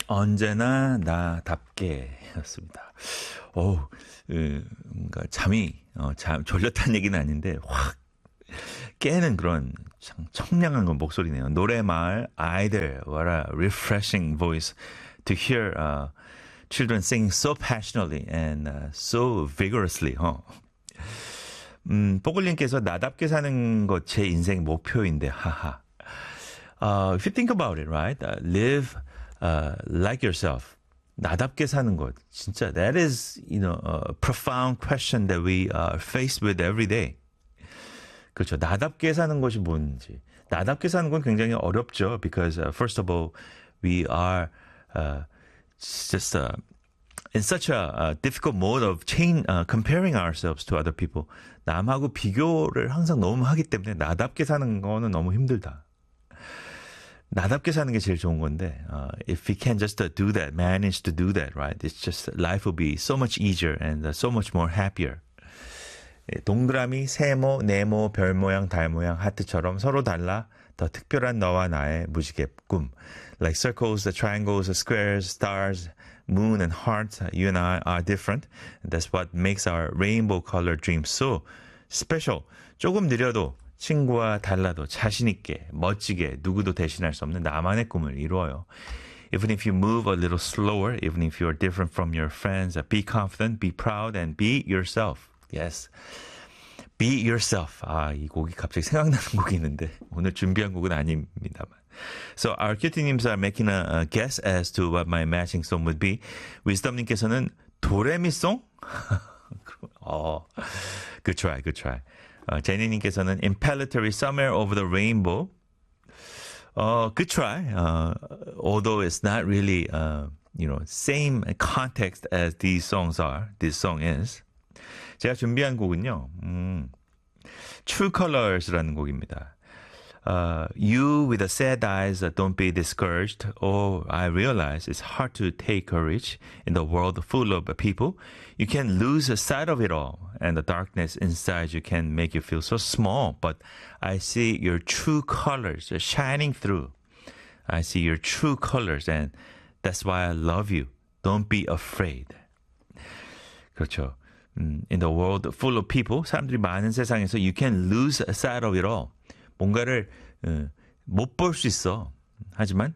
언제나 나답게였습니다. 뭔가 졸렸다는 얘기는 아닌데 확 깨는 그런 참 청량한 건 목소리네요. 노래마을 아이들, what a refreshing voice to hear children singing so passionately and so vigorously. 뽀글님께서 나답게 사는 것 제 인생 목표인데 하하. If you think about it, right? Live like yourself. 나답게 사는 것. 진짜 that is, a profound question that we are faced with every day. 그렇죠. 나답게 사는 것이 뭔지. 나답게 사는 건 굉장히 어렵죠. Because first of all, we are just in such a difficult mode of comparing ourselves to other people. 남하고 비교를 항상 너무 하기 때문에 나답게 사는 거는 너무 힘들다. 나답게 사는 게 제일 좋은 건데, if we can just do that, manage to do that, right? It's just life will be so much easier and so much more happier. 동그라미, 세모, 네모, 별 모양, 달 모양, 하트처럼 서로 달라 더 특별한 너와 나의 무지개 꿈. Like circles, the triangles, the squares, stars, moon and hearts, you and I are different. That's what makes our rainbow color dream so special. 조금 느려도 친구와 달라도 자신있게, 멋지게 누구도 대신할 수 없는 나만의 꿈을 이루어요. Even if you move a little slower, even if you are different from your friends, be confident, be proud, and be yourself. Yes. Be yourself. 이 곡이 갑자기 생각나는 곡이 있는데 오늘 준비한 곡은 아닙니다만. So our cutie-nims are making a guess as to what my matching song would be. wisdom님께서는 도레미송? Good try, good try. 제니님께서는 impellatory somewhere over the rainbow. Good try. Although it's not really, same context as these songs are. This song is. 제가 준비한 곡은요, True Colors라는 곡입니다. You with the sad eyes, don't be discouraged. I realize it's hard to take courage in the world full of people. You can lose sight of it all, and the darkness inside you can make you feel so small. But I see your true colors shining through. I see your true colors, and that's why I love you. Don't be afraid. 그렇죠. In the world full of people, 사람들이 많은 세상에서 you can lose sight of it all. 뭔가를 못 볼 수 있어. 하지만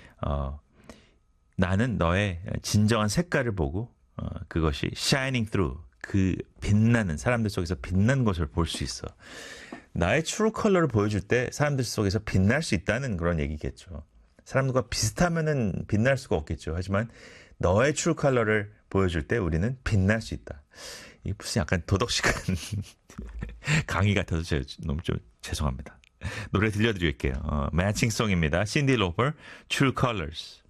나는 너의 진정한 색깔을 보고 그것이 shining through, 그 빛나는 사람들 속에서 빛나는 것을 볼 수 있어. 나의 true 컬러를 보여줄 때 사람들 속에서 빛날 수 있다는 그런 얘기겠죠. 사람들과 비슷하면은 빛날 수가 없겠죠. 하지만 너의 true 컬러를 보여줄 때 우리는 빛날 수 있다. 이게 무슨 약간 도덕식한 강의 같아서 너무 좀 죄송합니다. 노래 들려드릴게요. 매칭송입니다. 신디 로퍼, True Colors.